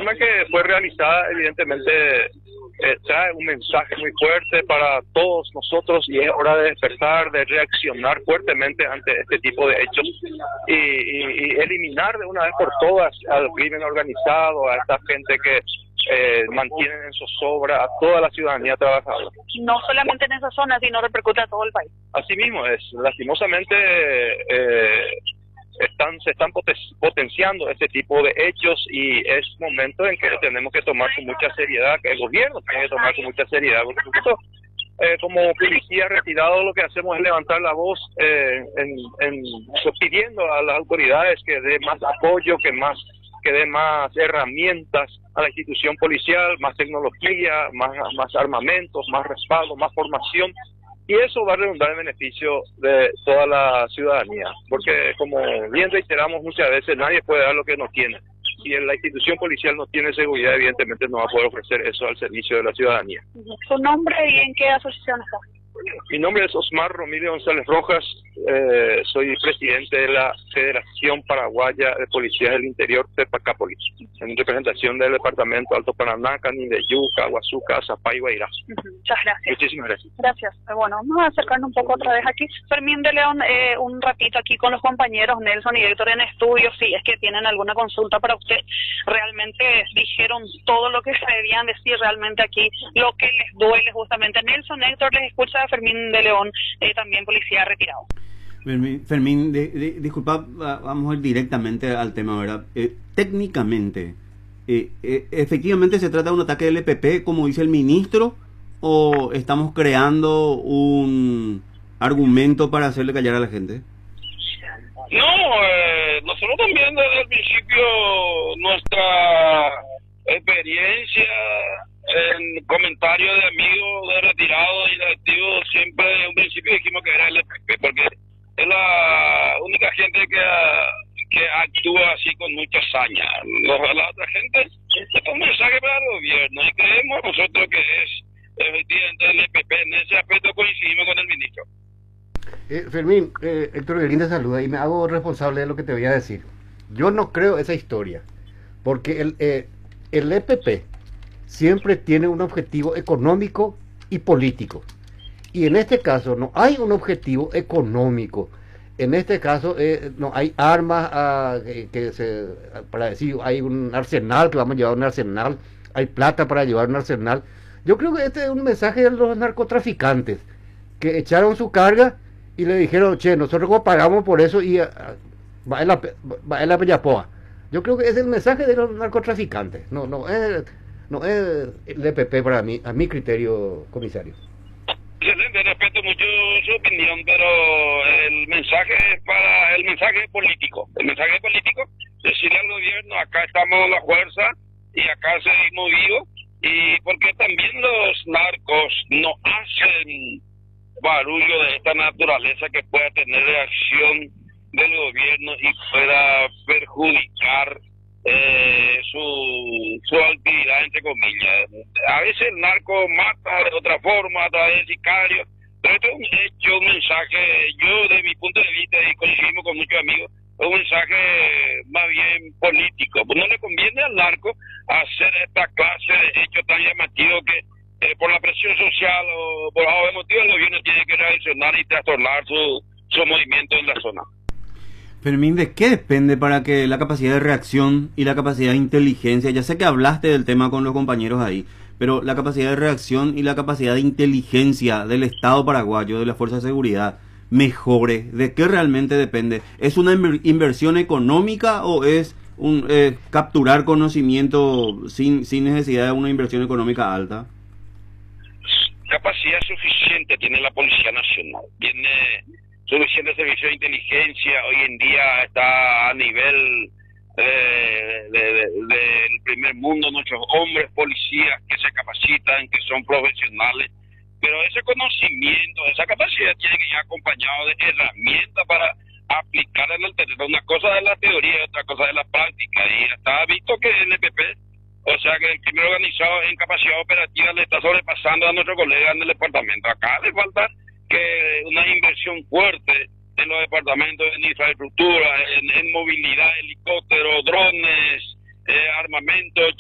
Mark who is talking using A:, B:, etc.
A: forma que fue realizada, evidentemente, trae un mensaje muy fuerte para todos nosotros y es hora de despertar, de reaccionar fuertemente ante este tipo de hechos y eliminar de una vez por todas al crimen organizado, a esta gente que mantienen en zozobra a toda la ciudadanía trabajadora.
B: No solamente en esa zona, sino repercute a todo el país.
A: Así mismo es, lastimosamente se están potenciando este tipo de hechos y es momento en que tenemos que tomar con mucha seriedad, que el gobierno tiene que tomar con mucha seriedad, porque nosotros como policía retirado lo que hacemos es levantar la voz pidiendo a las autoridades que dé más apoyo, que dé más herramientas a la institución policial, más tecnología, más armamentos, más respaldo, más formación. Y eso va a redundar en beneficio de toda la ciudadanía, porque como bien reiteramos muchas veces, nadie puede dar lo que no tiene. Si la institución policial no tiene seguridad, evidentemente no va a poder ofrecer eso al servicio de la ciudadanía.
B: ¿Su nombre y en qué asociación está?
A: Mi nombre es Osmar Romilio González Rojas, soy presidente de la Federación Paraguaya de Policías del Interior, FEPACAPOLIS, en representación del departamento Alto Paraná, Canindeyú, Caguazú, Zapay y Guairá.
B: Muchas gracias.
A: Muchísimas gracias.
B: Gracias. Bueno, vamos a acercarnos un poco otra vez aquí. Fermín de León, un ratito aquí con los compañeros Nelson y Héctor en estudio, si es que tienen alguna consulta para usted. Realmente dijeron todo lo que se debían decir realmente aquí, lo que les duele justamente. Nelson, Héctor, les escucha a Fermín de León, también policía retirado.
C: Fermín, disculpa, vamos a ir directamente al tema, ¿verdad? Técnicamente, ¿efectivamente se trata de un ataque del EPP, como dice el ministro, o estamos creando un argumento para hacerle callar a la gente?
D: No, nosotros también desde el principio, nuestra experiencia en comentarios de amigos de retirados y de activos, siempre de un principio dijimos que era el EPP, porque es la única gente que actúa así con mucha hazaña. La otra gente es un mensaje para el gobierno y creemos nosotros que es efectivamente el EPP. En ese aspecto coincidimos con el ministro.
E: Fermín, Héctor Guerín te saluda y me hago responsable de lo que te voy a decir. Yo no creo esa historia, porque el EPP siempre tiene un objetivo económico y político. Y en este caso no hay un objetivo económico. En este caso no hay armas para decir, hay un arsenal, que vamos a llevar un arsenal, hay plata para llevar un arsenal. Yo creo que este es un mensaje de los narcotraficantes, que echaron su carga y le dijeron, che, nosotros pagamos por eso y va en la Pellapoa. Yo creo que es el mensaje de los narcotraficantes, no es el EPP para mí, a mi criterio, comisario.
D: Excelente, respeto mucho su opinión, pero el mensaje es político. El mensaje político, decirle al gobierno, acá estamos la fuerza y acá seguimos vivos, y porque también los narcos no hacen barullo de esta naturaleza que pueda tener reacción del gobierno y pueda perjudicar su actividad, entre comillas. A veces el narco mata de otra forma, a través de sicarios, pero esto es un hecho, un mensaje, yo de mi punto de vista, y coincidimos con muchos amigos, es un mensaje más bien político. Pues no le conviene al narco hacer esta clase de hechos tan llamativos que por la presión social o por algún motivo el gobierno tiene que reaccionar y trastornar su movimiento en la zona.
C: Fermín, ¿de qué depende para que la capacidad de reacción y la capacidad de inteligencia, ya sé que hablaste del tema con los compañeros ahí, pero la capacidad de reacción y la capacidad de inteligencia del Estado paraguayo, de la Fuerza de Seguridad, mejore? ¿De qué realmente depende? ¿Es una inversión económica o es capturar conocimiento sin necesidad de una inversión económica alta?
D: Capacidad suficiente tiene la Policía Nacional, tiene suficiente servicio de inteligencia, hoy en día está a nivel del primer mundo, nuestros hombres policías que se capacitan, que son profesionales, pero ese conocimiento, esa capacidad tiene que ir acompañado de herramientas para aplicar en el terreno. Una cosa es la teoría y otra cosa es la práctica, y está visto que el EPP, o sea que el crimen organizado en capacidad operativa le está sobrepasando a nuestro colega en el departamento. Acá le falta que una inversión fuerte en los departamentos, en infraestructura, en movilidad, helicópteros, drones, armamento.